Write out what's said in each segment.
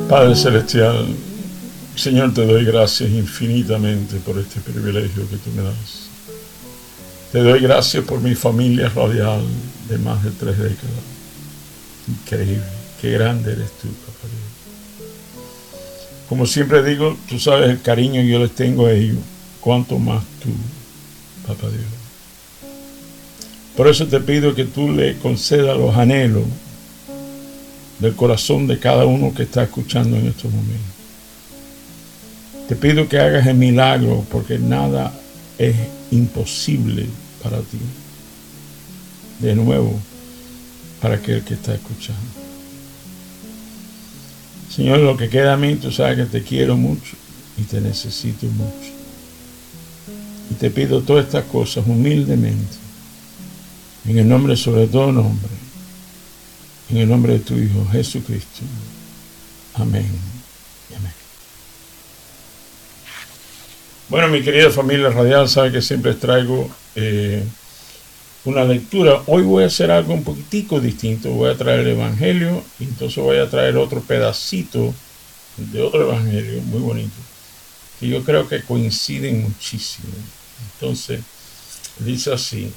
Padre Celestial, Señor, te doy gracias infinitamente por este privilegio que tú me das. Te doy gracias por mi familia radial de más de 3 décadas. Increíble, qué grande eres tú, Papá Dios. Como siempre digo, tú sabes el cariño que yo les tengo a ellos, cuanto más tú, Papá Dios. Por eso te pido que tú le concedas los anhelos del corazón de cada uno que está escuchando en estos momentos. Te pido que hagas el milagro, porque nada es imposible para ti. De nuevo, para aquel que está escuchando. Señor, lo que queda a mí, tú sabes que te quiero mucho y te necesito mucho. Y te pido todas estas cosas humildemente, en el nombre sobre todo nombre, en el nombre de tu Hijo Jesucristo. Amén y amén. Bueno, mi querida familia radial, sabe que siempre traigo una lectura. Hoy voy a hacer algo un poquitico distinto. Voy a traer el Evangelio y entonces voy a traer otro pedacito de otro Evangelio muy bonito, que yo creo que coinciden muchísimo. Entonces, dice así.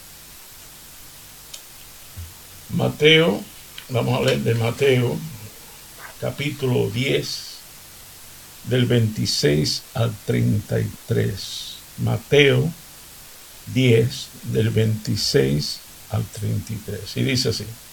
Mateo, vamos a leer de Mateo, capítulo 10, del 26 al 33. Mateo 10, del 26 al 33. Y dice así.